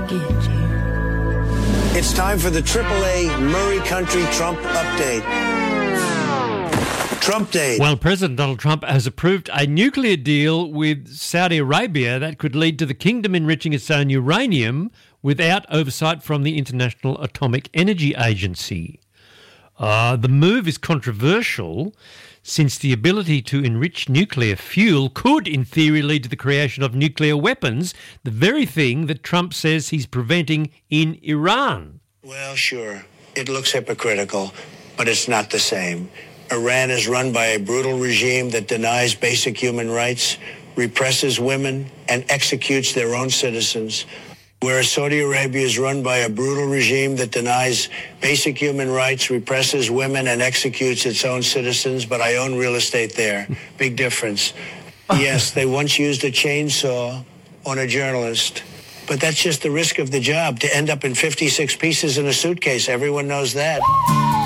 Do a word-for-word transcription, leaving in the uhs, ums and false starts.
get you. It's time for the triple A Murray Country Trump Update. Trump Day. Well, President Donald Trump has approved a nuclear deal with Saudi Arabia that could lead to the kingdom enriching its own uranium without oversight from the International Atomic Energy Agency. Uh, the move is controversial since the ability to enrich nuclear fuel could, in theory, lead to the creation of nuclear weapons, the very thing that Trump says he's preventing in Iran. Well, sure, it looks hypocritical, but it's not the same. Iran is run by a brutal regime that denies basic human rights, represses women, and executes their own citizens. Whereas Saudi Arabia is run by a brutal regime that denies basic human rights, represses women, and executes its own citizens, but I own real estate there. Big difference. Yes, they once used a chainsaw on a journalist, but that's just the risk of the job, to end up in fifty-six pieces in a suitcase. Everyone knows that.